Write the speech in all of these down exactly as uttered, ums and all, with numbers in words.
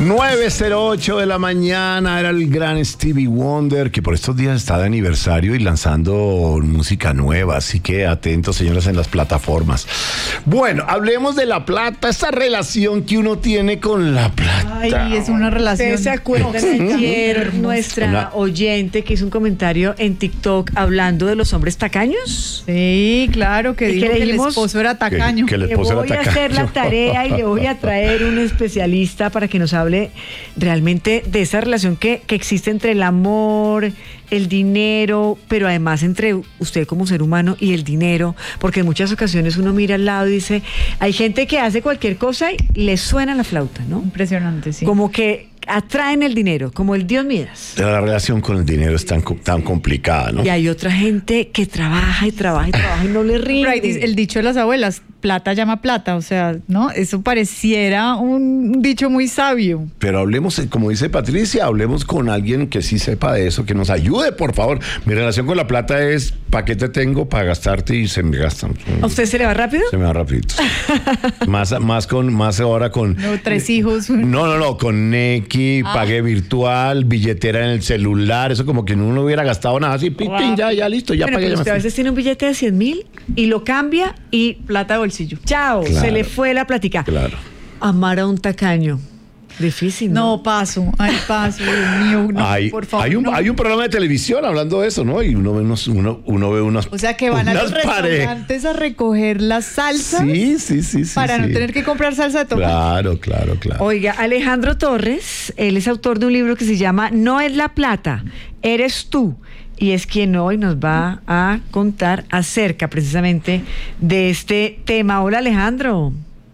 nueve cero ocho de la mañana, era el gran Stevie Wonder, que por estos días está de aniversario y lanzando música nueva, así que atentos, señoras, en las plataformas. Bueno, hablemos de la plata, esa relación que uno tiene con la plata. Ay, es una relación. ¿Ustedes se acuerdan ayer nuestra una... oyente que hizo un comentario en TikTok hablando de los hombres tacaños? Sí, claro, que dijo que, que el esposo era tacaño. Que, que el le esposo voy era a tacaño. hacer la tarea y le voy a traer un especialista para que nos hable realmente de esa relación que, que existe entre el amor, el dinero, pero además entre usted como ser humano y el dinero, porque en muchas ocasiones uno mira al lado y dice, hay gente que hace cualquier cosa y le suena la flauta, ¿no? Impresionante, sí. Como que atraen el dinero, como el Dios Midas. La relación con el dinero es tan, tan complicada, ¿no? Y hay otra gente que trabaja y trabaja y trabaja y no le rinde. El dicho de las abuelas, plata llama plata, o sea, ¿no? Eso pareciera un dicho muy sabio. Pero hablemos, como dice Patricia, hablemos con alguien que sí sepa de eso, que nos ayude, por favor. Mi relación con la plata es, ¿para qué te tengo? Para gastarte, y se me gastan. ¿A usted se le va rápido? Se me va rapidito. más, más con, más ahora con... No, tres hijos. No, no, no, con Nequi, ah. pagué virtual, billetera en el celular, eso como que no uno hubiera gastado nada, así, pin, pin, ya, ya, listo, ya bueno, pagué. Pero usted a veces tiene un billete de cien mil y lo cambia y plata de bolsillo. Chao, claro, se le fue la plática. Claro. Amar a un tacaño. Difícil, ¿no? No, paso, ay, paso, Dios mío, no, hay, por favor. Hay un, no. hay un programa de televisión hablando de eso, ¿no? Y uno ve unos, uno, uno ve unas. O sea, que van a los restaurantes a recoger las salsas. Sí, sí, sí, sí. Para sí. no tener que comprar salsa de tomate. Claro, claro, claro. Oiga, Alejandro Torres, él es autor de un libro que se llama No es la plata, eres tú. Y es quien hoy nos va a contar acerca precisamente de este tema. Hola, Alejandro.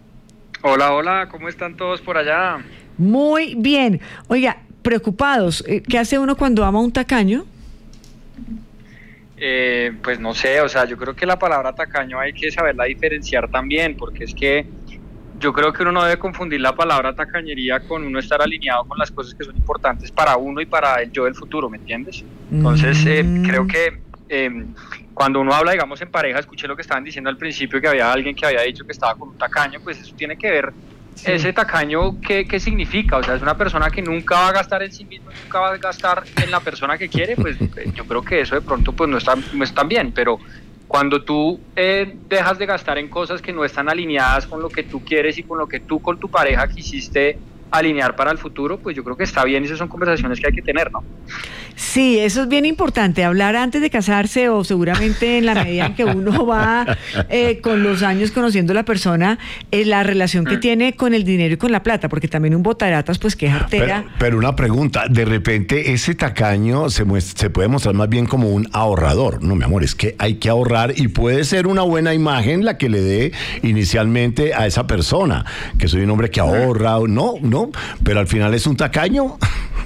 Hola, hola, ¿cómo están todos por allá? Muy bien. Oiga, preocupados, ¿qué hace uno cuando ama a un tacaño? Eh, pues no sé, o sea, yo creo que la palabra tacaño hay que saberla diferenciar también, porque es que yo creo que uno no debe confundir la palabra tacañería con uno estar alineado con las cosas que son importantes para uno y para el yo del futuro, ¿me entiendes? Entonces, eh, mm. creo que eh, cuando uno habla, digamos, en pareja, escuché lo que estaban diciendo al principio, que había alguien que había dicho que estaba con un tacaño, pues eso tiene que ver. Sí. Ese tacaño, ¿qué, ¿qué significa? O sea, es una persona que nunca va a gastar en sí mismo, nunca va a gastar en la persona que quiere, pues yo creo que eso de pronto pues no está, no está bien, pero cuando tú eh, dejas de gastar en cosas que no están alineadas con lo que tú quieres y con lo que tú con tu pareja quisiste alinear para el futuro, pues yo creo que está bien y esas son conversaciones que hay que tener, ¿no? Sí, eso es bien importante, hablar antes de casarse o seguramente en la medida en que uno va eh, con los años conociendo a la persona, eh, la relación que mm. tiene con el dinero y con la plata, porque también un botaratas, pues qué jartera. Pero, pero una pregunta, de repente ese tacaño se, muestra, se puede mostrar más bien como un ahorrador. No, mi amor, es que hay que ahorrar y puede ser una buena imagen la que le dé inicialmente a esa persona, que soy un hombre que ahorra, no, no, pero al final es un tacaño.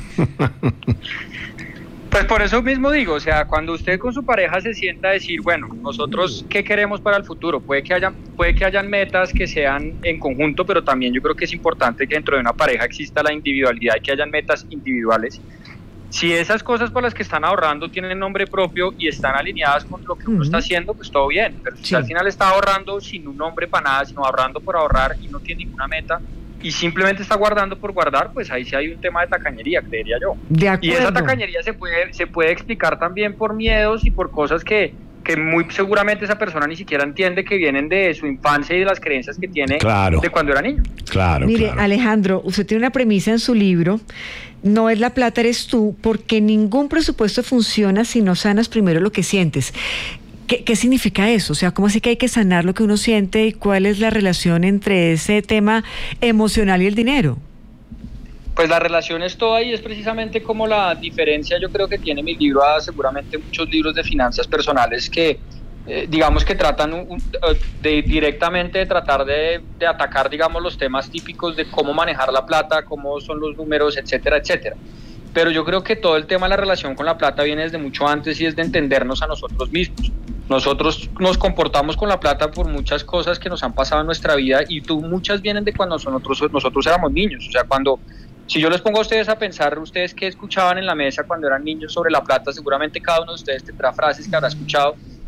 Pues por eso mismo digo, o sea, cuando usted con su pareja se sienta a decir, bueno, nosotros qué queremos para el futuro, puede que hayan, puede que hayan metas que sean en conjunto, pero también yo creo que es importante que dentro de una pareja exista la individualidad y que hayan metas individuales. Si esas cosas por las que están ahorrando tienen nombre propio y están alineadas con lo que uno uh-huh. está haciendo, pues todo bien, pero si sí. al final está ahorrando sin un nombre para nada, sino ahorrando por ahorrar y no tiene ninguna meta, y simplemente está guardando por guardar, pues ahí sí hay un tema de tacañería, creería yo. De acuerdo. Y esa tacañería se puede, se puede explicar también por miedos y por cosas que, que muy seguramente esa persona ni siquiera entiende, que vienen de su infancia y de las creencias que tiene claro. de cuando era niño. Claro. Mire, claro. Alejandro, usted tiene una premisa en su libro, no es la plata, eres tú, porque ningún presupuesto funciona si no sanas primero lo que sientes. ¿Qué, ¿Qué significa eso? O sea, ¿cómo así que hay que sanar lo que uno siente y cuál es la relación entre ese tema emocional y el dinero? Pues la relación es toda y es precisamente como la diferencia, yo creo que tiene mi libro a seguramente muchos libros de finanzas personales que eh, digamos que tratan un, de, directamente de tratar de, de atacar, digamos, los temas típicos de cómo manejar la plata, cómo son los números, etcétera, etcétera. Pero yo creo que todo el tema de la relación con la plata viene desde mucho antes y es de entendernos a nosotros mismos. Nosotros nos comportamos con la plata por muchas cosas que nos han pasado en nuestra vida y tú, muchas vienen de cuando nosotros, nosotros éramos niños. O sea, cuando, si yo les pongo a ustedes a pensar, ustedes qué escuchaban en la mesa cuando eran niños sobre la plata, seguramente cada uno de ustedes tendrá frases que habrá escuchado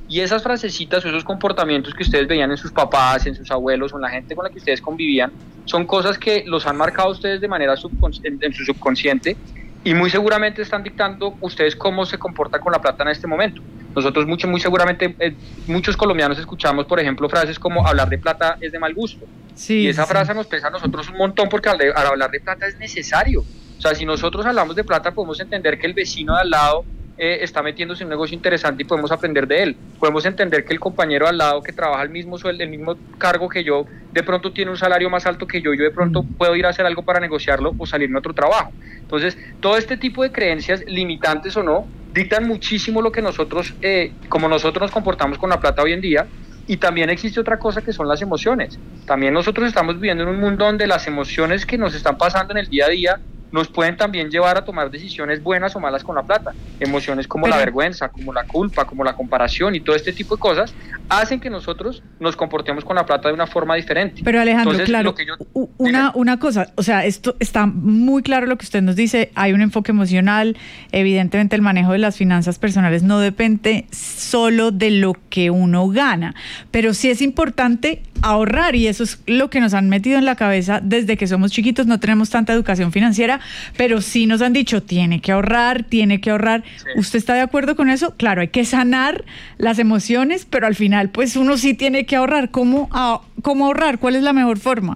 Y esas frasecitas o esos comportamientos que ustedes veían en sus papás, en sus abuelos o en la gente con la que ustedes convivían, son cosas que los han marcado ustedes de manera subcons- en, en su subconsciente, y muy seguramente están dictando ustedes cómo se comporta con la plata en este momento. Nosotros mucho, muy seguramente, eh, muchos colombianos escuchamos, por ejemplo, frases como hablar de plata es de mal gusto. Sí, y esa sí. frase nos pesa a nosotros un montón, porque al, de, al hablar de plata es necesario. O sea, si nosotros hablamos de plata, podemos entender que el vecino de al lado eh, está metiéndose en un negocio interesante y podemos aprender de él. Podemos entender que el compañero al lado que trabaja el mismo sueldo, el mismo cargo que yo, de pronto tiene un salario más alto que yo, yo de pronto puedo ir a hacer algo para negociarlo o salirme a otro trabajo. Entonces, todo este tipo de creencias, limitantes o no, dictan muchísimo lo que nosotros, eh, como nosotros nos comportamos con la plata hoy en día. Y también existe otra cosa que son las emociones. También nosotros estamos viviendo en un mundo donde las emociones que nos están pasando en el día a día nos pueden también llevar a tomar decisiones buenas o malas con la plata. Emociones como Pero, la vergüenza, como la culpa, como la comparación y todo este tipo de cosas hacen que nosotros nos comportemos con la plata de una forma diferente. Pero Alejandro, Entonces, claro, lo que yo- u- una, una cosa, o sea, esto está muy claro lo que usted nos dice, hay un enfoque emocional, evidentemente el manejo de las finanzas personales no depende solo de lo que uno gana, pero sí es importante ahorrar, y eso es lo que nos han metido en la cabeza desde que somos chiquitos. No tenemos tanta educación financiera, pero sí nos han dicho, tiene que ahorrar, tiene que ahorrar. Sí. ¿Usted está de acuerdo con eso? Claro, hay que sanar las emociones, pero al final pues uno sí tiene que ahorrar. ¿Cómo, ah, cómo ahorrar? ¿Cuál es la mejor forma?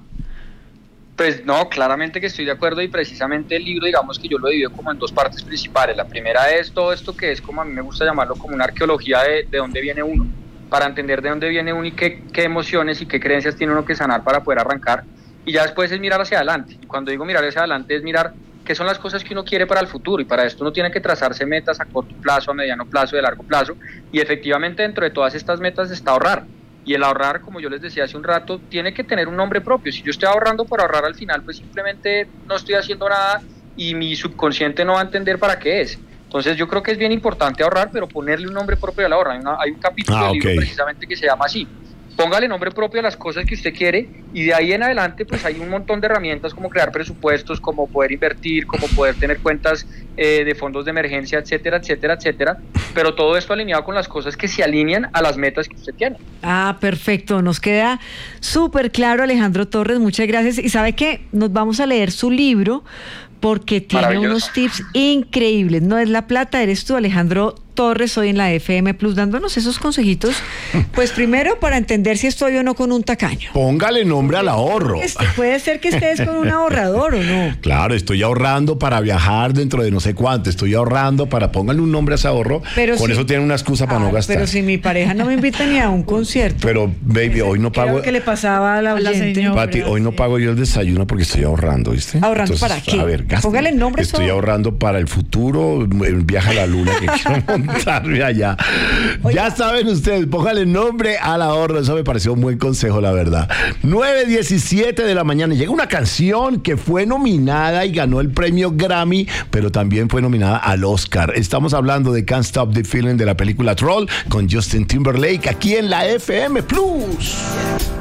Pues no, claramente que estoy de acuerdo, y precisamente el libro, digamos que yo lo divido como en dos partes principales. La primera es todo esto que es, como a mí me gusta llamarlo, como una arqueología de, de dónde viene uno, para entender de dónde viene uno y qué, qué emociones y qué creencias tiene uno que sanar para poder arrancar. Y ya después es mirar hacia adelante. Y cuando digo mirar hacia adelante es mirar qué son las cosas que uno quiere para el futuro, y para esto uno tiene que trazarse metas a corto plazo, a mediano plazo y a largo plazo, y efectivamente dentro de todas estas metas está ahorrar. Y el ahorrar, como yo les decía hace un rato, tiene que tener un nombre propio. Si yo estoy ahorrando por ahorrar al final, pues simplemente no estoy haciendo nada y mi subconsciente no va a entender para qué es. Entonces yo creo que es bien importante ahorrar, pero ponerle un nombre propio al ahorro. Hay, una, hay un capítulo Ah, del libro ok. precisamente que se llama así. Póngale nombre propio a las cosas que usted quiere, y de ahí en adelante pues hay un montón de herramientas como crear presupuestos, como poder invertir, como poder tener cuentas eh, de fondos de emergencia, etcétera, etcétera, etcétera. Pero todo esto alineado con las cosas que se alinean a las metas que usted tiene. Ah, perfecto. Nos queda súper claro, Alejandro Torres. Muchas gracias. Y ¿sabe qué? Nos vamos a leer su libro porque tiene Maravilloso. unos tips increíbles. No es la plata, eres tú, Alejandro Torres, hoy en la F M Plus, dándonos esos consejitos. Pues primero, para entender si estoy o no con un tacaño. Póngale nombre al ahorro. Este, puede ser que estés con un ahorrador o no. Claro, estoy ahorrando para viajar dentro de no sé cuánto, estoy ahorrando para, pónganle un nombre a ese ahorro, Pero con si- eso tienen una excusa para Ah, no gastar. Pero si mi pareja no me invita ni a un concierto. Pero, baby, hoy no ¿Qué era pago, lo que le pasaba a la A la oyente? señora. Pati, hoy no pago yo el desayuno porque estoy ahorrando, ¿viste? ¿Ahorrando para qué? A ver, gaste. Póngale nombre Estoy todo. ahorrando para el futuro, el viaje a la luna que quiero montarme allá. Ya saben ustedes, póngale nombre al ahorro. Eso me pareció un buen consejo, la verdad. nueve diecisiete de la mañana. Llega una canción que fue nominada y ganó el premio Grammy, pero también fue nominada al Oscar. Estamos hablando de Can't Stop the Feeling de la película Troll con Justin Timberlake aquí en la F M Plus.